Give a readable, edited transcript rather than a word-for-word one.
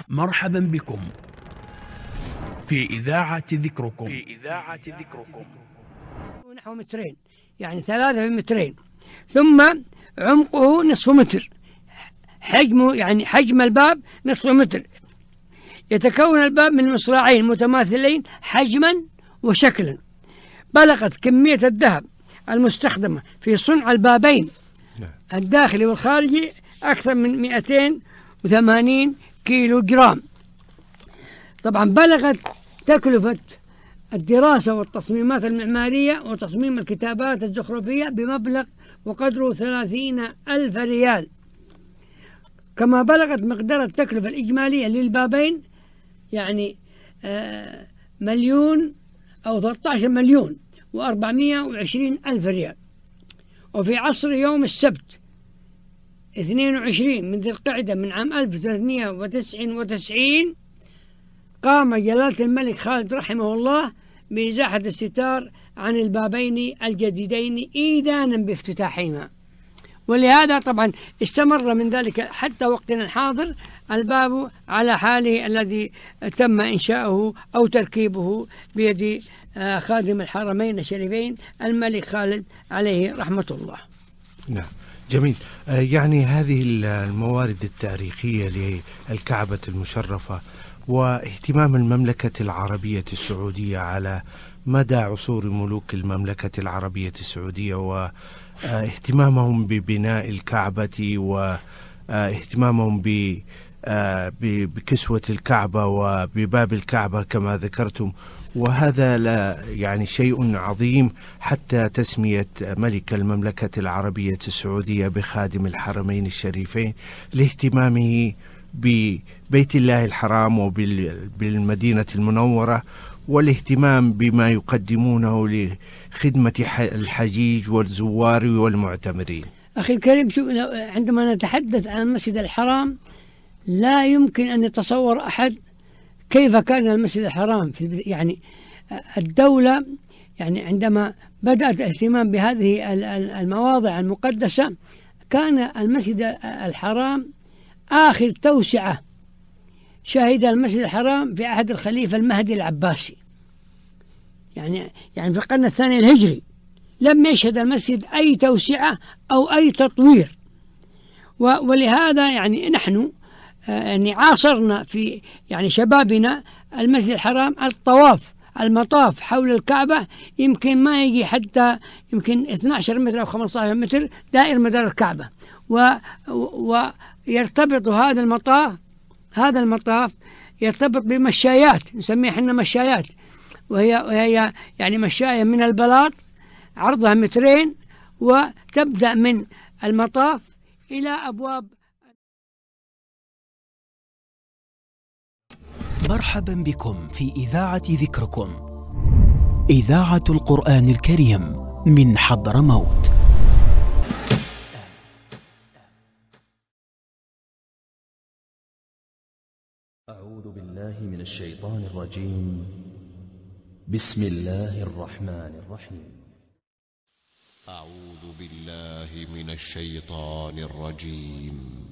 مرحبا بكم في إذاعة ذكركم. نحو مترين، يعني 3 في مترين، ثم عمقه نصف متر، حجمه يعني حجم الباب نصف متر. يتكون الباب من مصراعين متماثلين حجما وشكلا. بلغت كمية الذهب المستخدمة في صنع البابين الداخلي والخارجي أكثر من 280 كيلو جرام. طبعا بلغت تكلفة الدراسة والتصميمات المعمارية وتصميم الكتابات الزخرفية بمبلغ وقدره 30,000 ريال. كما بلغت مقدار التكلفة الإجمالية للبابين يعني 1,000,000 أو 13,420,000 ريال. وفي عصر يوم السبت 22 من ذي القعدة من عام 1399 قام جلالة الملك خالد رحمه الله بإزاحة الستار عن البابين الجديدين إيدانا بافتتاحهما، ولهذا طبعا استمر من ذلك حتى وقتنا الحاضر الباب على حاله الذي تم إنشاؤه أو تركيبه بيد خادم الحرمين الشريفين الملك خالد عليه رحمة الله. نعم، جميل. يعني هذه الموارد التاريخية للكعبة المشرفة واهتمام المملكة العربية السعودية على مدى عصور ملوك المملكة العربية السعودية واهتمامهم ببناء الكعبة واهتمامهم بكسوة الكعبة وبباب الكعبة كما ذكرتم، وهذا لا يعني شيء عظيم حتى تسمية ملك المملكة العربية السعودية بخادم الحرمين الشريفين لاهتمامه ببيت الله الحرام وبالمدينة المنورة والاهتمام بما يقدمونه لخدمة الحجيج والزوار والمعتمرين. أخي الكريم، عندما نتحدث عن المسجد الحرام لا يمكن أن يتصور أحد كيف كان المسجد الحرام يعني الدولة يعني عندما بدأت الاهتمام بهذه المواضع المقدسة كان المسجد الحرام آخر توسعة شهد المسجد الحرام في عهد الخليفة المهدي العباسي، يعني في القرن الثاني الهجري لم يشهد المسجد أي توسعة أو أي تطوير. ولهذا يعني نحن يعني عاصرنا في يعني شبابنا المسجد الحرام المطاف حول الكعبة يمكن ما يجي حتى يمكن 12 متر أو 15 متر دائر مدار الكعبة، ويرتبط هذا المطاف يرتبط بمشايات نسميها احنا مشايات، وهي يعني مشاية من البلاط عرضها 2 متر، وتبدأ من المطاف إلى أبواب. مرحبا بكم في إذاعة ذكركم، إذاعة القرآن الكريم من حضرموت. أعوذ بالله من الشيطان الرجيم. بسم الله الرحمن الرحيم. أعوذ بالله من الشيطان الرجيم.